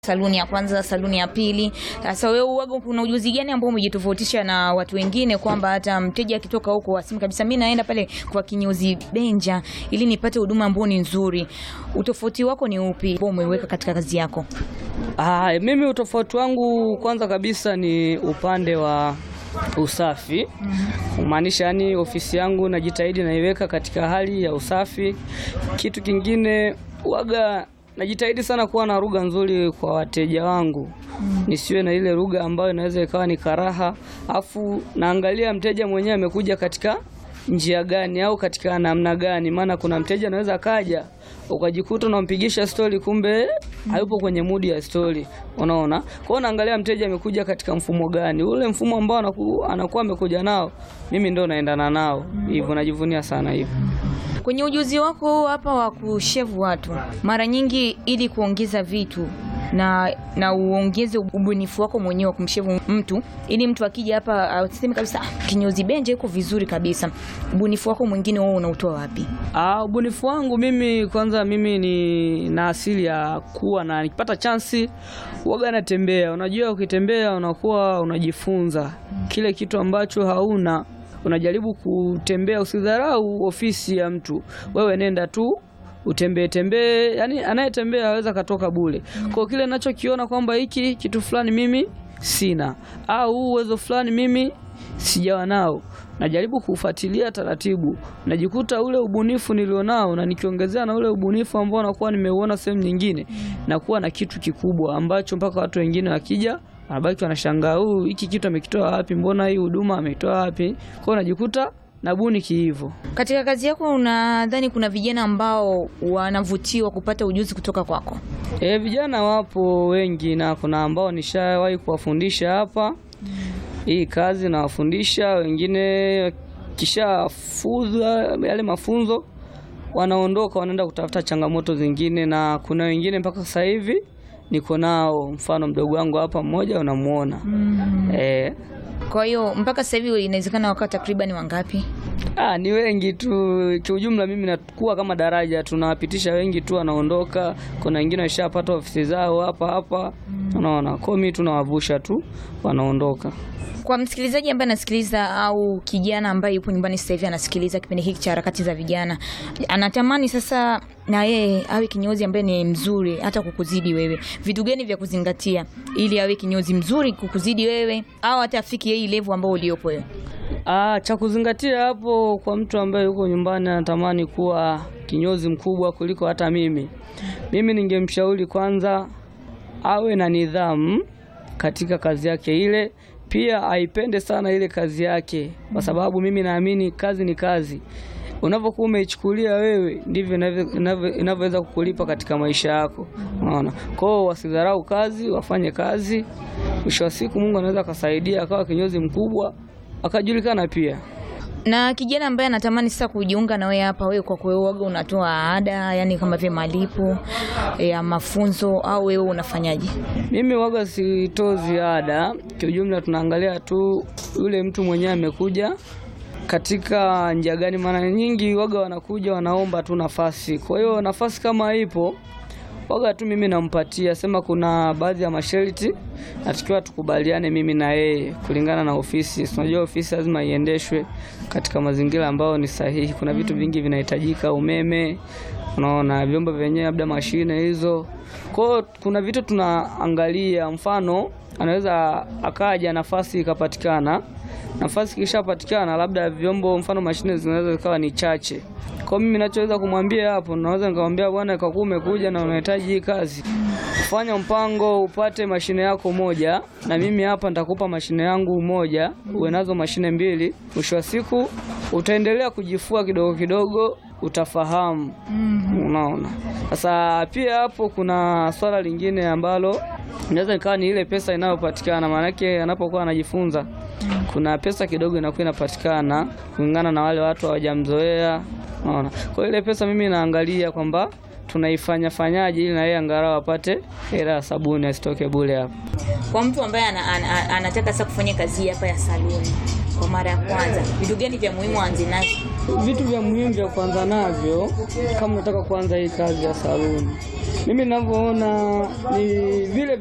Saluni ya kwanza, saluni ya pili. Sasa wewe uwaga kuna ujuzi gani ambao umejitofautisha na watu wengine kwamba hata mteja akitoka huko aseme kabisa mimi naenda pale kwa kinyozi Benja ili nipate huduma ambayo ni nzuri. Utofauti wako ni upi ambao umeweka katika kazi yako? Mimi utofauti wangu kwanza kabisa ni upande wa usafi. Kumaanisha yani ofisi yangu najitahidi naiweka katika hali ya usafi. Kitu kingine waga najitahidi sana kuwa na lugha nzuri kwa wateja wangu. Nisiwe na ile lugha ambayo inaweza ikawa ni karaha. Afu naangalia mteja mwenyewe amekuja katika njia gani au katika namna gani, maana kuna mteja anaweza kaja ukajikuta unampigisha story kumbe hayupo kwenye mood ya story, unaona. Kwa hiyo naangalia mteja amekuja katika mfumo gani, ule mfumo ambao anakuwa amekuja nao mimi ndio naendana nao. Hivyo najivunia sana hivyo. Kwenye ujuzi wako hapa wa kushevu watu, mara nyingi ili kuongeza vitu na uongeze ubunifu wako mwenyewe wa kumshevu mtu, ili mtu akija hapa aseme kabisa kinyozi Benja yuko vizuri kabisa. Ubunifu wako mwingine wewe unautoa wapi? Ubunifu wangu mimi kwanza, mimi ni na asili ya kuwa na nikipata chance waga natembea. Unajua ukitembea unakuwa unajifunza kile kitu ambacho hauna. Unajaribu kutembea, usidharau ofisi ya mtu. Wewe nenda tu utembee, yani anayetembea haweza katoka bure. Kwa kile ninachokiona kwamba hiki kitu fulani mimi sina au uwezo fulani mimi sijawa nao, najaribu kufuatilia taratibu, najikuta ule ubunifu nilionao na nikiongezea na ule ubunifu ambao nakuwa nimeuona sehemu nyingine, na kuwa na kitu kikubwa ambacho mpaka watu wengine wakija wanabaki wanashangaa, hiki kitu amekitoa wapi, mbona hii huduma ameitoa wapi? Kwa najikuta nabuni hivyo. Katika kazi yako unadhani kuna vijana ambao wanavutiwa kupata ujuzi kutoka kwako? Vijana wapo wengi, na kuna ambao nishawahi kuwafundisha hapa hii kazi, na wafundisha wengine kishafuza yale mafunzo wanaondoka wanaenda kutafuta changamoto zingine, na kuna wengine mpaka sasa hivi niko nao. Mfano mdogo wangu hapa mmoja unamuona. Kwa hiyo mpaka sasa hivi inawezekana wakati takriban wangapi? Ni wengi tu. Kwa ujumla mimi nakuwa kama daraja, tunawapitisha wengi tu wanaondoka. Kuna wengine washapata ofisi zao hapa. Unaona, kwa mimi tunawavusha tu wanaondoka. Kwa msikilizaji ambaye anasikiliza au kijana ambaye yupo nyumbani sasa hivi anasikiliza kipindi hiki cha harakati za vijana, anatamani sasa na yeye awe kinyozi ambaye ni mzuri hata kukuzidi wewe, vitu gani vya kuzingatia ili awe kinyozi mzuri kukuzidi wewe au hata afiki yeye level ambao uliopo wewe? Cha kuzingatia hapo kwa mtu ambaye yuko nyumbani anatamani kuwa kinyozi mkubwa kuliko hata mimi ningemshauri kwanza awe na nidhamu katika kazi yake ile. Pia aipende sana ile kazi yake, kwa sababu mimi naamini kazi ni kazi. Unapokuwa umeichukulia wewe ndivyo inavyoweza kukulipa katika maisha yako. Unaona? Kwa hiyo wasidharau kazi, wafanye kazi. Mwisho wa siku Mungu anaweza kusaidia akawa kinyozi mkubwa, akajulikana pia. Na kijana ambaye anatamani sasa kujiunga na wewe hapa, wewe kwa kweli unatoa ada, yani kama vile malipo ya mafunzo, au wewe unafanyaje? Mimi waga sitozi ada. Kwa ujumla tunaangalia tu yule mtu mwenyewe amekuja katika njia gani, maana nyingi waga wanakuja wanaomba tu nafasi. Kwa hiyo nafasi kama ipo waga tu mimi nampatia. Sema kuna baadhi ya masharti natakiwa tukubaliane mimi na yeye kulingana na ofisi. Unajua ofisi lazima iendeshwe katika mazingira ambayo ni sahihi. Kuna vitu vingi vinahitajika, umeme, unaona, vyombo vyenyewe, labda mashine hizo. Kwa hiyo kuna vitu tunaangalia. Mfano anaweza akaja nafasi ikapatikana, nafasi kishapatikana labda vyombo, mfano mashine zinaweza zikawa ni chache. Kwa mimi ninachoweza kumwambia hapo, naweza nikamwambia bwana, kwa kuwa umekuja na unahitaji hii kazi, fanya mpango upate mashine yako moja, na mimi hapa nitakupa mashine yangu moja, uwe nazo mashine mbili. Mwisho wa siku utaendelea kujifua kidogo kidogo, utafahamu. Unaona? Sasa pia hapo kuna swala lingine ambalo inaweza ikawa ni ile pesa inayopatikana. Maana yake anapokuwa anajifunza kuna pesa kidogo inakuwa inapatikana kulingana na wale watu hawajamzoea. Unaona? Kwa ile pesa mimi naangalia kwamba fanyaje ili na yeye angalau apate hela ya sabuni, asitoke bure hapa. Kwa mtu ambaye anataka sasa kufanya kazi hapa ya saluni kwa mara ya kwanza, vitu gani vya muhimu aanze navyo? Vitu vya muhimu vya kuanza navyo kama unataka kuanza hii kazi ya saluni, Mimi ninavyoona ni vile